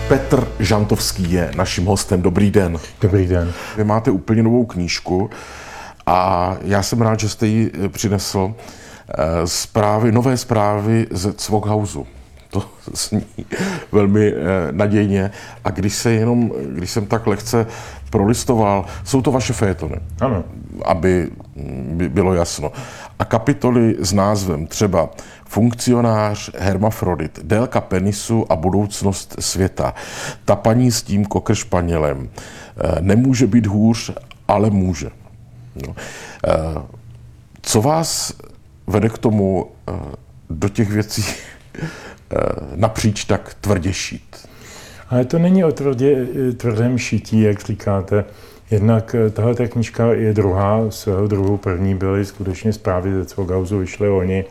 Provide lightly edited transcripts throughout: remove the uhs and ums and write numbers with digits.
Petr Žantovský je naším hostem. Dobrý den. Dobrý den. Vy máte úplně novou knížku a já jsem rád, že jste ji přinesl. Nové zprávy ze Cvokhausu. To zní velmi nadějně. A když jsem tak lehce prolistoval, jsou to vaše fejetony. Ano. Aby bylo jasno. A kapitoly s názvem třeba Funkcionář, hermafrodit, délka penisu a budoucnost světa, Ta paní s tím kokršpanělem, Nemůže být hůř, ale může. No. Co vás vede k tomu do těch věcí napříč tak tvrdě šít? Ale to není o tvrdém šití, jak říkáte. Jednak tahle knížka je druhá, svého druhu. První byly skutečně zprávy ze Cvokhausu, vyšly oni.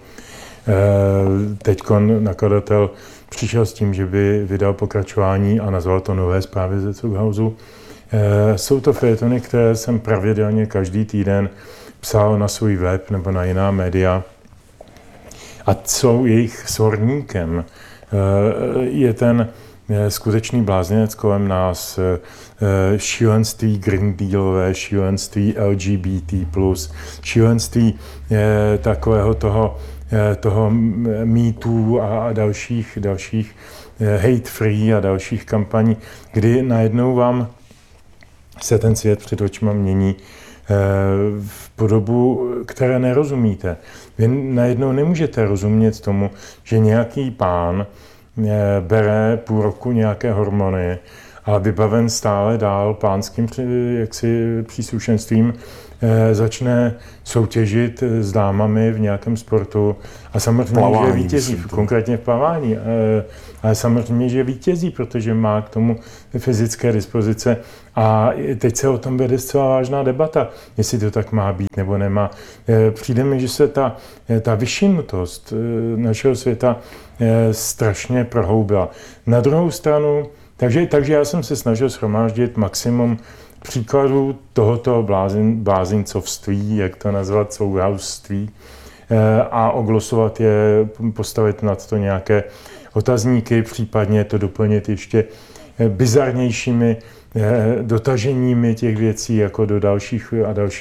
Teďkon nakladatel přišel s tím, že by vydal pokračování a nazval to Nové zprávy ze Cvokhausu. Jsou to fejetony, které jsem pravidelně každý týden psal na svůj web nebo na jiná média. A jsou jejich svorníkem je ten skutečný blázinec kolem nás, šílenství Green Dealové, šílenství LGBT+, šílenství takového toho mýtů a dalších hate free a dalších kampaní, kdy najednou vám se ten svět před očima mění v podobu, které nerozumíte. Vy najednou nemůžete rozumět tomu, že nějaký pán bere půl roku nějaké hormony a vybaven stále dál pánským příslušenstvím začne soutěžit s dámami v nějakém sportu a samozřejmě, že vítězí, konkrétně v plavání, ale samozřejmě, že vítězí, protože má k tomu fyzické dispozice a teď se o tom vede zcela vážná debata, jestli to tak má být nebo nemá. Přijde mi, že se ta vyšinutost našeho světa strašně prohoubila. Na druhou stranu, takže já jsem se snažil shromáždit maximum příkladů tohoto blázincovství, jak to nazvat, Cvokhausství, a oglosovat je, postavit nad to nějaké otazníky, případně to doplnit ještě bizarnějšími dotaženími těch věcí, jako do dalších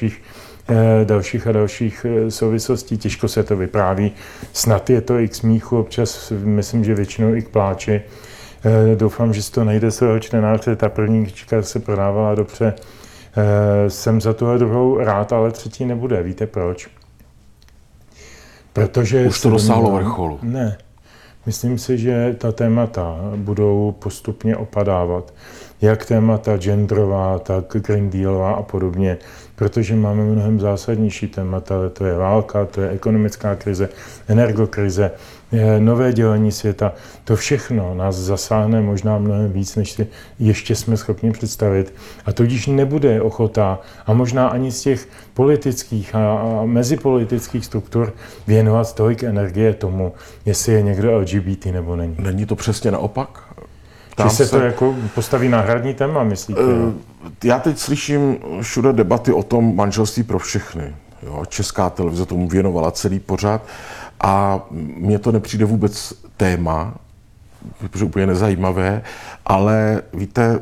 souvislostí. Těžko se to vypráví. Snad je to i k smíchu, občas myslím, že většinou i k pláči. Doufám, že si to najde svého čtenáře. Ta první knížka se prodávala dobře. Jsem za tuhle druhou rád, ale třetí nebude. Víte proč? Protože už to dosáhlo vrcholu. Ne. Myslím si, že ta témata budou postupně opadávat. Jak témata genderová, tak Green Dealová a podobně. Protože máme mnohem zásadnější témata. To je válka, to je ekonomická krize, energokrize, nové dělení světa. To všechno nás zasáhne možná mnohem víc, než si ještě jsme schopni představit. A tudíž nebude ochota a možná ani z těch politických a mezipolitických struktur věnovat tolik energie tomu, jestli je někdo LGBT nebo není. Není to přesně naopak? Že se to jako postaví náhradní téma, myslíte? Já teď slyším všude debaty o tom manželství pro všechny. Jo, Česká televize tomu věnovala celý pořad a mně to nepřijde vůbec téma, protože úplně nezajímavé, ale víte,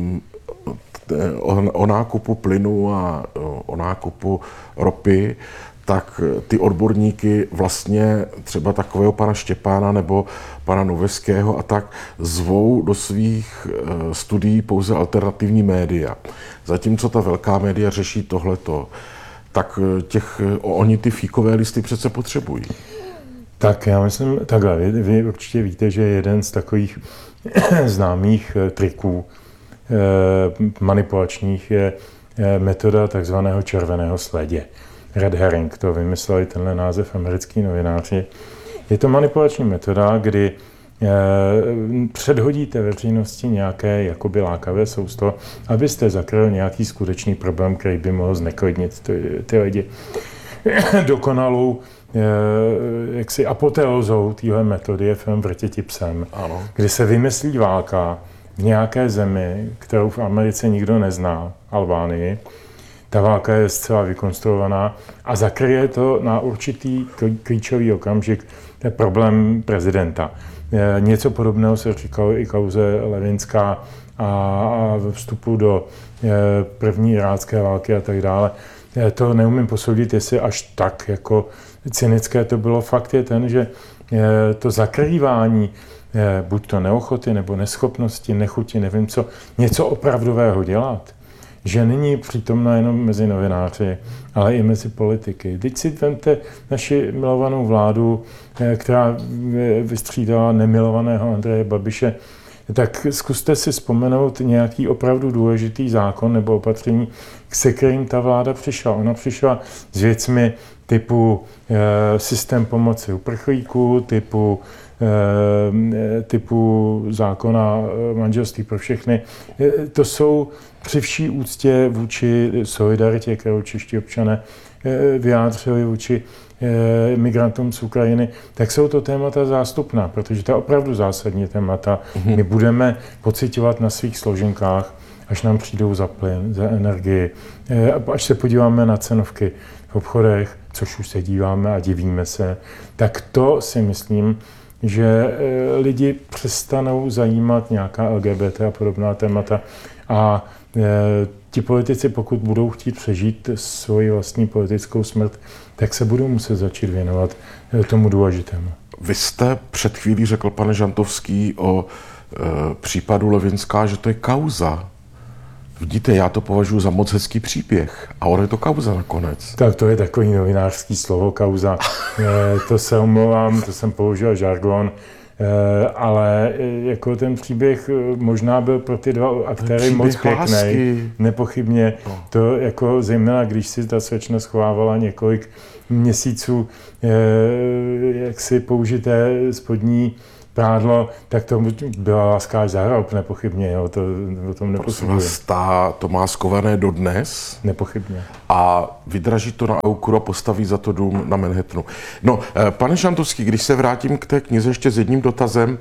o nákupu plynu a o nákupu ropy, tak ty odborníky vlastně třeba takového pana Štěpána nebo pana Noveského a tak zvou do svých studií pouze alternativní média. Zatímco ta velká média řeší tohleto, tak oni ty fíkové listy přece potřebují. Tak já myslím, takhle, vy určitě víte, že jeden z takových známých triků manipulačních je metoda takzvaného červeného sledě. Red herring, to vymysleli tenhle název americký novináři. Je to manipulační metoda, kdy předhodíte veřejnosti nějaké jakoby lákavé sousto, abyste zakryl nějaký skutečný problém, který by mohl zneklidnit ty lidi. Dokonalou jaksi apoteózou téhle metody je film Vrtěti psem, ano, kdy se vymyslí válka v nějaké zemi, kterou v Americe nikdo nezná, Albánii. Ta válka je zcela vykonstruovaná a zakryje to na určitý klíčový okamžik To je problém prezidenta. Něco podobného se říkalo i kauze Levinská a vstupu do první irácké války a tak dále. To neumím posoudit, jestli až tak jako cynické to bylo. Fakt je ten, že to zakrývání buď to neochoty nebo neschopnosti, nechuti, nevím co, něco opravdového dělat, že není přítomná jenom mezi novináři, ale i mezi politiky. Teď si vemte naši milovanou vládu, která vystřídala nemilovaného Andreje Babiše, tak zkuste si vzpomenout nějaký opravdu důležitý zákon nebo opatření, se kterým ta vláda přišla. Ona přišla s věcmi typu systém pomoci uprchlíků, typu zákona manželství pro všechny. To jsou při vší úctě vůči solidaritě, kterou čeští občané vyjádřili vůči migrantům z Ukrajiny, tak jsou to témata zástupná, protože to je opravdu zásadní témata. My budeme pociťovat na svých složenkách, až nám přijdou za plyn, za energii, až se podíváme na cenovky v obchodech, což už se díváme a divíme se, tak to si myslím, že lidi přestanou zajímat nějaká LGBT a podobná témata a ti politici, pokud budou chtít přežít svoji vlastní politickou smrt, tak se budou muset začít věnovat tomu důležitému. Vy jste před chvílí řekl, pane Žantovský, o případu Levinská, že to je kauza. Vidíte, já to považuji za moc hezký příběh. A ono je to kauza nakonec. Tak to je takový novinářský slovo, kauza. To se omlouvám, to jsem použil žargon. Ale jako ten příběh možná byl pro ty dva aktéry moc pěkný, nepochybně. To jako zejména, když si ta slečna schovávala několik měsíců jaksi použité spodní prádlo, tak to byla láska až za hrob, nepochybně, jo, to o tom nepochybuji. To má skované dodnes. Nepochybně. A vydraží to na aukru a postaví za to dům na Manhattanu. No, pane Žantovský, když se vrátím k té knize ještě s jedním dotazem,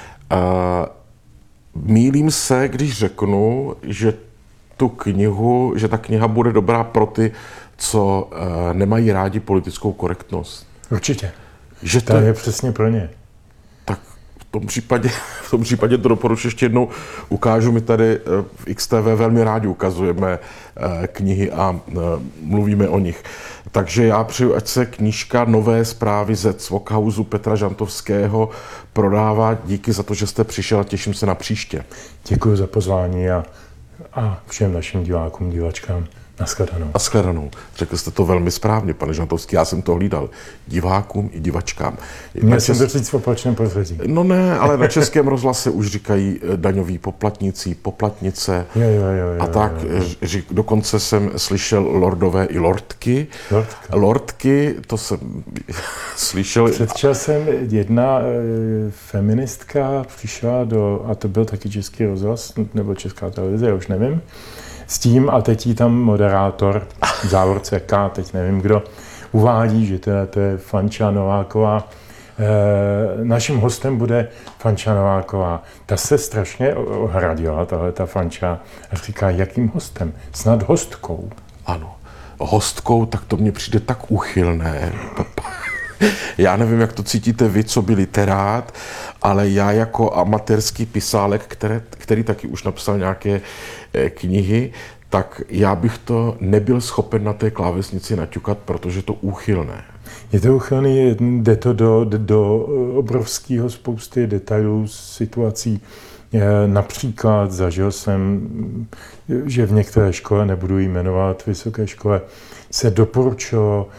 mýlím se, když řeknu, že ta kniha bude dobrá pro ty, co nemají rádi politickou korektnost. Určitě. Že to je přesně pro ně. Tak v tom případě to doporučuji ještě jednou. Ukážu, my tady v XTV velmi rádi ukazujeme knihy a mluvíme o nich. Takže já přeju, ať se knížka Nové zprávy ze Cvokauzu Petra Žantovského prodává. Díky za to, že jste přišel a těším se na příště. Děkuji za pozvání a všem našim divákům, divačkám. Nashledanou. Nashledanou. Řekl jste to velmi správně, pane Žantovský, já jsem to hlídal. Divákům i divačkám. Měl jsem to říct v opačném pořadí. No ne, ale na Českém rozhlase už říkají daňoví poplatníci, poplatnice a tak. Dokonce jsem slyšel lordové i lordky. Lordky, to jsem slyšel. Před časem jedna feministka přišla a to byl taky Český rozhlas, nebo Česká televize, já už nevím, s tím, a teď jí tam moderátor, v závorce K, teď nevím kdo, uvádí, že to je Fanča Nováková. Naším hostem bude Fanča Nováková. Ta se strašně ohradila, ta Fanča, a říká, jakým hostem? Snad hostkou. Ano, hostkou, tak to mně přijde tak úchylné. Já nevím, jak to cítíte vy, co by literát, ale já jako amatérský pisálek, který taky už napsal nějaké knihy, tak já bych to nebyl schopen na té klávesnici naťukat, protože je to úchylné. Je to úchylný, jde to do obrovského spousty detailů, situací. Například zažil jsem, že v některé škole, nebudu jí jmenovat, vysoké škole, se doporučilo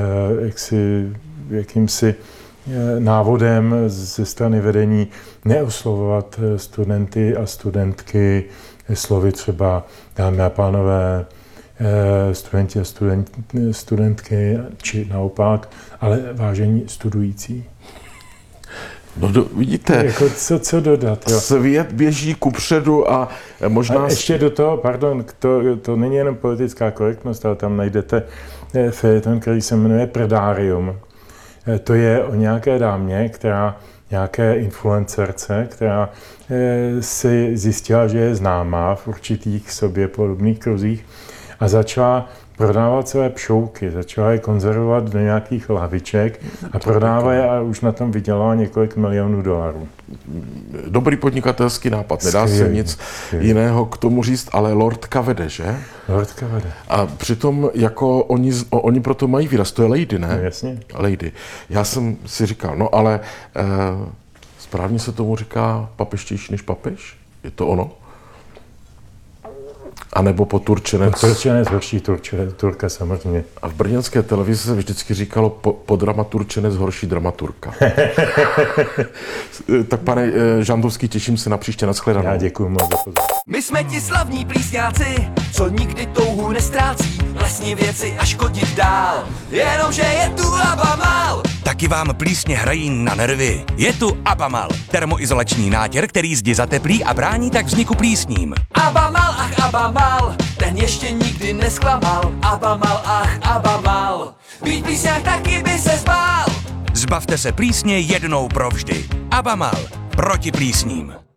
jakýmsi návodem ze strany vedení neoslovovat studenty a studentky slovy třeba dámy a pánové, studenti a studentky, či naopak, ale vážení studující. No vidíte, jako co dodat? Jo? Svět běží kupředu a možná... A ještě do toho, pardon, to není jenom politická korektnost, ale tam najdete fejeton, který se jmenuje Predárium. To je o nějaké dámě, nějaké influencerce, která si zjistila, že je známá v určitých sobě podobných kruzích a začala prodávat své pšouky, začala je konzervovat do nějakých lahviček a prodává je a už na tom vydělala několik milionů dolarů. Dobrý podnikatelský nápad, nedá se nic jiného k tomu říct, ale Lordka vede, že? Lordka vede. A přitom jako oni proto mají výraz, to je lady, ne? No, jasně. Lady. Já jsem si říkal, no ale správně se tomu říká papeštější než papež? Je to ono? A nebo poturčenec? Poturčenec, horší Turka samozřejmě. A v brněnské televizi se vždycky říkalo podramaturčenec, horší dramaturka. Tak pane Žantovský, těším se na příště, nashledanou. Já děkuji moc za pozornost. My jsme ti slavní plísňáci, co nikdy touhu nestrácí, lesní věci a škodit dál, jenomže je tu Abamal. Taky vám plísně hrají na nervy. Je tu Abamal, termoizolační nátěr, který zdi zateplí a brání tak vzniku plísním. Abamal, ach Abamal, ten ještě nikdy nesklamal. Abamal, ach Abamal, být plísňák taky by se zbál. Zbavte se plísně jednou provždy. Abamal, proti plísním.